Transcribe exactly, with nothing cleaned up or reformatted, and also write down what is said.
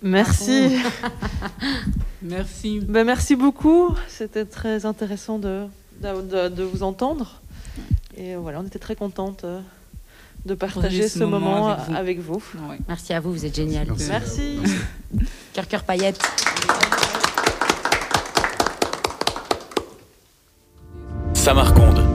Merci. Merci. Ben, merci beaucoup. C'était très intéressant de, de, de vous entendre. Et voilà, on était très contente de partager ce, ce moment, moment avec vous. Avec vous. Ouais. Merci à vous, vous êtes génial. Merci. Merci. Cœur, cœur, paillettes. Samarconde.